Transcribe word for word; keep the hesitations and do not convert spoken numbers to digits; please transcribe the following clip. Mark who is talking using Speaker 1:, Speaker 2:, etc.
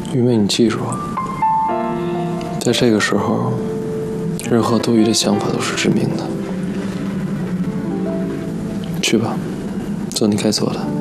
Speaker 1: 因为你记住，在这个时候，任何多余的想法都是致命的。去吧，做你该做的。